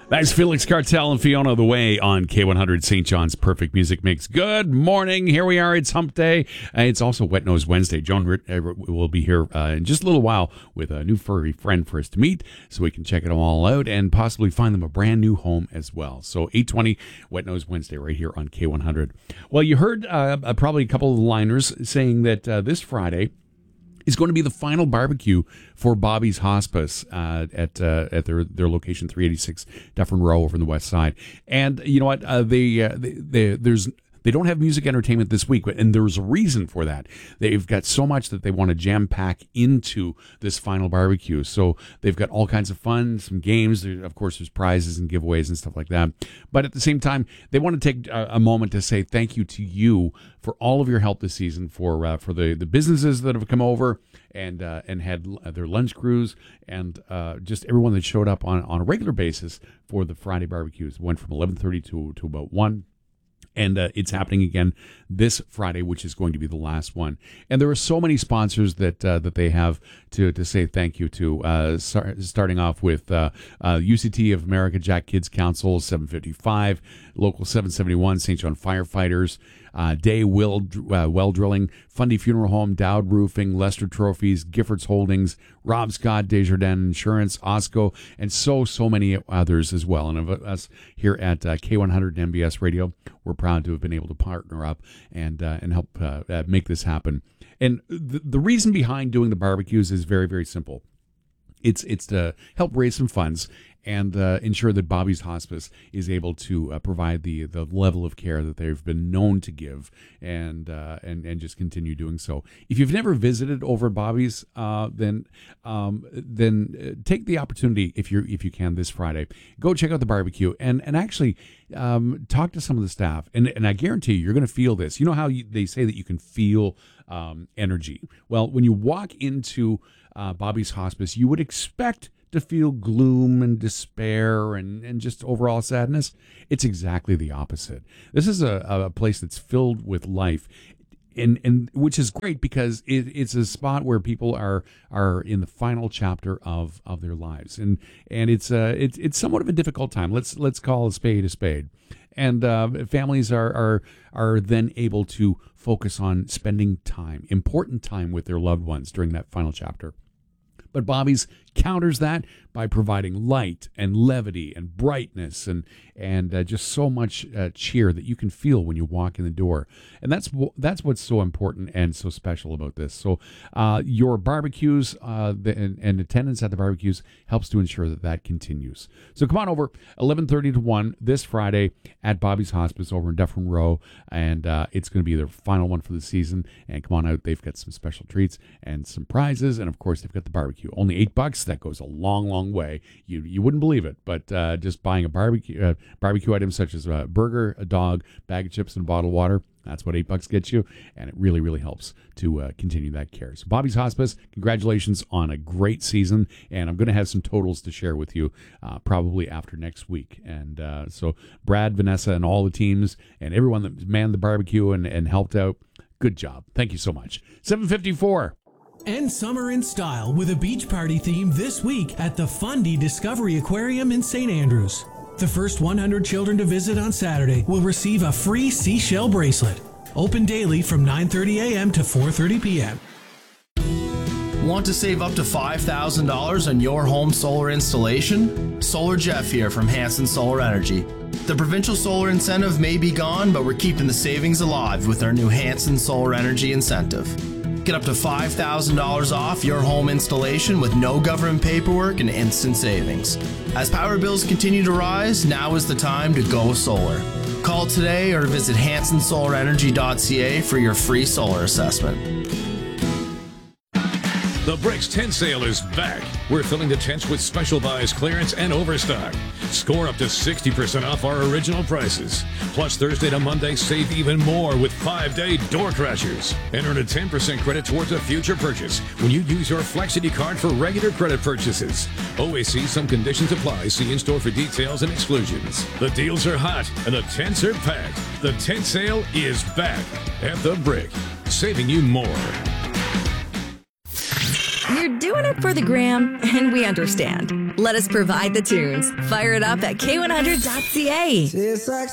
That's Felix Cartel and Fiona the Way on K100 St. John's Perfect Music Mix. Good morning. Here we are. It's Hump Day. It's also Wet Nose Wednesday. Joan will be here in just a little while with a new furry friend for us to meet so we can check it all out and possibly find them a brand new home as well. So 8:20 Wet Nose Wednesday right here on K100. Well, you heard probably a couple of liners saying that this Friday is going to be the final barbecue for Bobby's Hospice at their location, 386 Dufferin Row over on the west side. And you know what? They don't have music entertainment this week, and there's a reason for that. They've got so much that they want to jam pack into this final barbecue. So they've got all kinds of fun, some games. Of course, there's prizes and giveaways and stuff like that. But at the same time, they want to take a moment to say thank you to you for all of your help this season, for the businesses that have come over and had their lunch crews, and just everyone that showed up on a regular basis for the Friday barbecues. It went from 11:30 to about 1. And it's happening again this Friday, which is going to be the last one. And there are so many sponsors that they have to say thank you to. Starting off with UCT of America, Jack Kids Council, 755, Local 771, St. John Firefighters, Day Well Drilling, Fundy Funeral Home, Dowd Roofing, Lester Trophies, Giffords Holdings, Rob Scott, Desjardins Insurance, Osco, and so many others as well. And of us here at K100 and MBS Radio, we're proud to have been able to partner up and help make this happen. And the reason behind doing the barbecues is very, very simple. It's to help raise some funds and ensure that Bobby's Hospice is able to provide the level of care that they've been known to give, and just continue doing so. If you've never visited over at Bobby's, then take the opportunity, if you can, this Friday, go check out the barbecue and actually talk to some of the staff. And I guarantee you're going to feel this. You know how they say that you can feel energy? Well, when you walk into Bobby's Hospice, you would expect to feel gloom and despair and just overall sadness. It's exactly the opposite. This is a place that's filled with life, and which is great because it's a spot where people are in the final chapter of their lives, and it's somewhat of a difficult time. Let's call a spade a spade. And families are then able to focus on spending important time with their loved ones during that final chapter. But Bobby's counters that by providing light and levity and brightness and just so much cheer that you can feel when you walk in the door. And that's what's so important and so special about this. So your barbecues and attendance at the barbecues helps to ensure that continues. So come on over 11:30 to 1 this Friday at Bobby's Hospice over in Dufferin Row, and it's going to be their final one for the season. And come on out. They've got some special treats and some prizes, and of course they've got the barbecue. Only $8. That goes a long way. You wouldn't believe it, but just buying a barbecue items such as a burger, a dog, bag of chips, and a bottle of water, that's what $8 gets you, and it really, really helps to continue that care. So Bobby's Hospice, congratulations on a great season, and I'm going to have some totals to share with you probably after next week. And so Brad, Vanessa, and all the teams, and everyone that manned the barbecue and helped out, good job. Thank you so much. 7:54. End summer in style with a beach party theme this week at the Fundy Discovery Aquarium in St. Andrews. The first 100 children to visit on Saturday will receive a free seashell bracelet. Open daily from 9:30 a.m. to 4:30 p.m. Want to save up to $5,000 on your home solar installation? Solar Jeff here from Hanson Solar Energy. The provincial solar incentive may be gone, but we're keeping the savings alive with our new Hanson Solar Energy incentive. Get up to $5,000 off your home installation with no government paperwork and instant savings. As power bills continue to rise, now is the time to go solar. Call today or visit hansonsolarenergy.ca for your free solar assessment. The Bricks tent sale is back. We're filling the tents with special buys, clearance, and overstock. Score up to 60% off our original prices. Plus, Thursday to Monday, save even more with 5-day door crashers. And earn a 10% credit towards a future purchase when you use your Flexity card for regular credit purchases. Always see some conditions apply. See in-store for details and exclusions. The deals are hot and the tents are packed. The tent sale is back at The Brick, saving you more. You're doing it for the gram, and we understand. Let us provide the tunes. Fire it up at K100.ca.